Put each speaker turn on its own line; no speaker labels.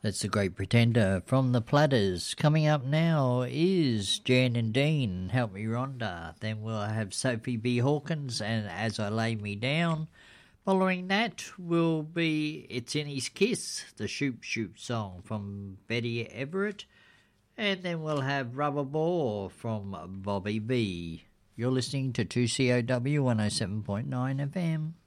That's The Great Pretender from The Platters. Coming up now is Jan and Dean, Help Me Rhonda. Then we'll have Sophie B. Hawkins and As I Lay Me Down. Following that will be It's in His Kiss, the Shoop Shoop song from Betty Everett. And then we'll have Rubber Ball from Bobby B. You're listening to 2COW 107.9 FM.